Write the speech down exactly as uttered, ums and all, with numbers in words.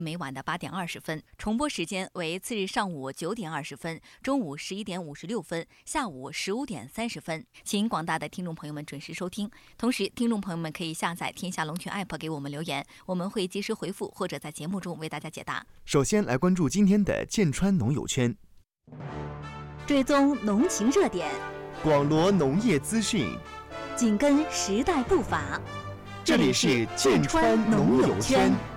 每晚的八点二十分，重播时间为次日上午九点二十分、中午十一点五十六分、下午十五点三十分，请广大的听众朋友们准时收听。同时，听众朋友们可以下载天下龙泉 A P P 给我们留言，我们会及时回复或者在节目中为大家解答。 首先来关注今天的剑川农友圈， 追踪农情热点， 广罗农业资讯， 紧跟时代步伐。 这里是剑川农友圈。